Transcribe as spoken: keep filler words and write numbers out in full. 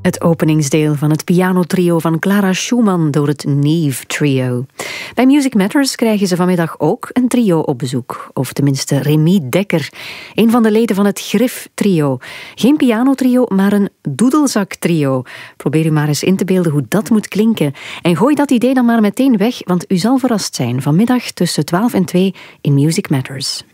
Het openingsdeel van het pianotrio van Clara Schumann door het Neve Trio. Bij Music Matters krijgen ze vanmiddag ook een trio op bezoek. Of tenminste Remy Dekker, een van de leden van het Griff Trio. Geen pianotrio, maar een doedelzak-trio. Probeer u maar eens in te beelden hoe dat moet klinken. En gooi dat idee dan maar meteen weg, want u zal verrast zijn vanmiddag tussen twaalf en twee in Music Matters.